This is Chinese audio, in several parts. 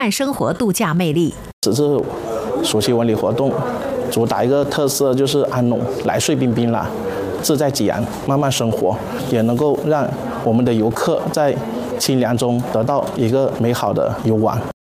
生活度假魅力。 此次暑期文旅活动主打一个特色就是安农来岁冰冰啦，自在己然，慢慢生活，也能够让我们的游客在清凉中得到一个美好的游玩。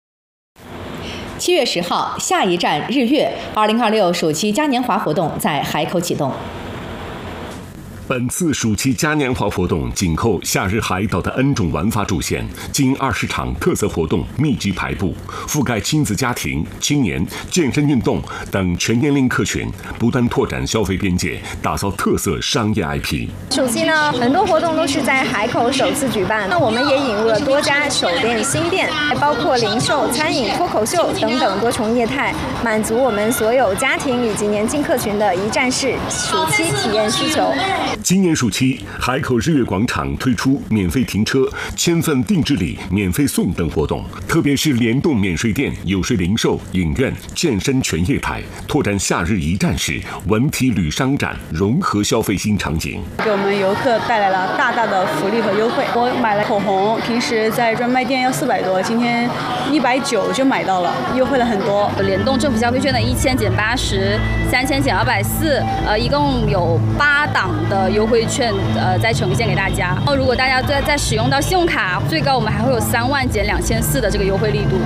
7月10号，下一站日月2026暑期嘉年华活动在海口启动。 本次暑期嘉年华活动紧扣夏日海岛的 N 种玩法主线，经20场特色活动密集排布，覆盖亲子家庭、青年、健身运动等全年龄客群，不断拓展消费边界，打造特色商业 IP。 暑期呢，很多活动都是在海口首次举办，那我们也引入了多家首店新店，还包括零售、餐饮、脱口秀等等多重业态，满足我们所有家庭以及年轻客群的一站式暑期体验需求。 今年暑期，海口日月广场推出免费停车、千份定制礼免费送等活动，特别是联动免税店、有税零售、影院、健身全业态，拓展夏日一站式文体旅商展，融合消费新场景， 给我们游客带来了大大的福利和优惠。我买了口红，平时在专卖店要400多，今天190就买到了，优惠了很多。 联动政府消费券的1000减80、3000减240，一共有8档的优惠券再呈现给大家。如果大家再使用到信用卡，最高我们还会有3万减2400的这个优惠力度。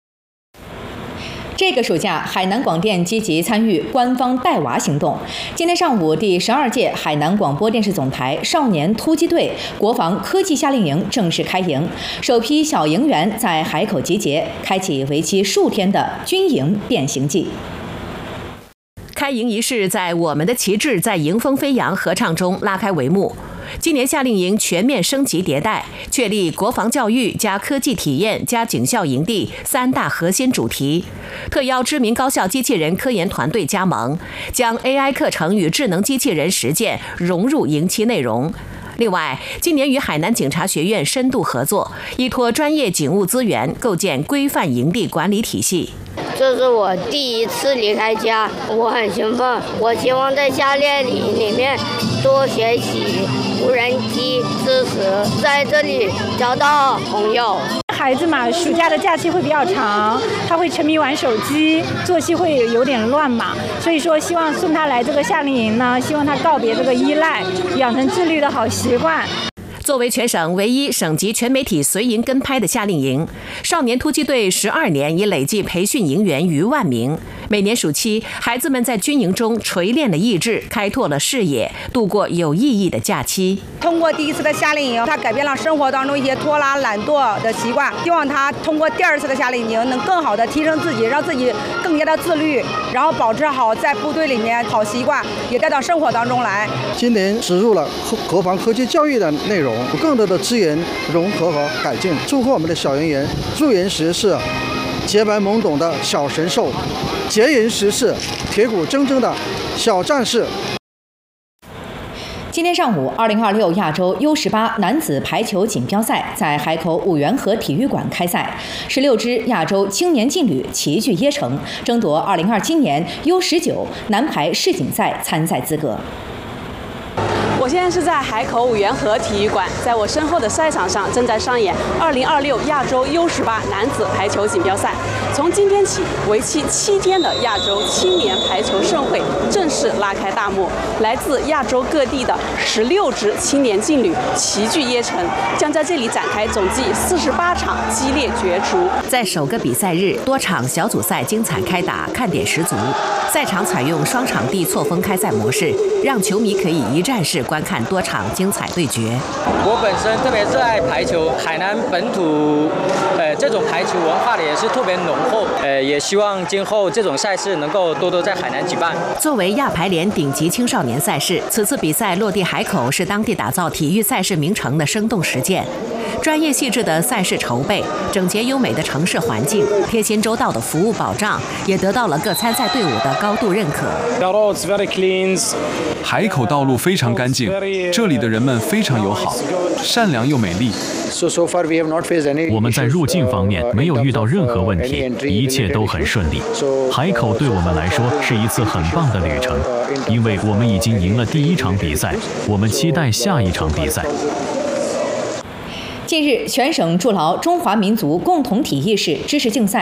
这个暑假，海南广电积极参与官方带娃行动。今天上午，第12届海南广播电视总台少年突击队国防科技夏令营正式开营，首批小营员在海口集结，开启为期数天的军营变形记。开营仪式在我们的旗帜在迎风飞扬合唱中拉开帷幕。今年夏令营全面升级迭代，确立国防教育加科技体验加警校营地3大核心主题，特邀知名高校机器人科研团队加盟，将 AI 课程与智能机器人实践融入营期内容。另外，今年与海南警察学院深度合作，依托专业警务资源，构建规范营地管理体系。 这是我第一次离开家，我很兴奋。我希望在夏令营里面多学习无人机知识，在这里交到朋友。 孩子嘛，暑假的假期会比较长，他会沉迷玩手机，作息会有点乱嘛，所以说希望送他来这个夏令营呢，希望他告别这个依赖，养成自律的好习惯。 作为全省唯一省级全媒体随营跟拍的夏令营，少年突击队12年已累计培训营员逾万名。每年暑期，孩子们在军营中锤炼了意志，开拓了视野，度过有意义的假期。 通过第一次的夏令营，他改变了生活当中一些拖拉懒惰的习惯，希望他通过第2次的夏令营能更好的提升自己，让自己更加的自律，然后保持好在部队里面好习惯，也带到生活当中来。 今年植入了国防科技教育的内容，更多的资源融合和改进，祝贺我们的小营员入营时是洁白懵懂的小神兽，结营时是铁骨铮铮的小战士。 今天上午，2026亚洲 U18 男子排球锦标赛在海口五缘河体育馆开赛，16支亚洲青年劲旅齐聚耶城，争夺2027年 U19 男排世锦赛参赛资格。 我现在是在海口五缘河体育馆，在我身后的赛场上正在上演2026亚洲 U18 男子排球锦标赛。从今天起，为期7天的亚洲青年排球盛会正式拉开大幕。来自亚洲各地的16支青年劲旅齐聚耶城，将在这里展开总计48场激烈角逐。 在首个比赛日，多场小组赛精彩开打，看点十足。赛场采用双场地错峰开赛模式，让球迷可以一站式观看多场精彩对决。 我本身特别热爱排球，海南本土这种排球文化的也是特别浓厚，也希望今后这种赛事能够多多在海南举办。 作为亚排联顶级青少年赛事，此次比赛落地海口是当地打造体育赛事名城的生动实践。专业细致的赛事筹备，整洁优美的城市环境，贴心周到的服务保障，也得到了各参赛队伍的高度认可。 海口道路非常干净，这里的人们非常友好，善良又美丽。 我们在入境方面没有遇到任何问题，一切都很顺利。海口对我们来说是一次很棒的旅程，因为我们已经赢了第1场比赛，我们期待下一场比赛。 近日，全省筑牢中华民族共同体意识知识竞赛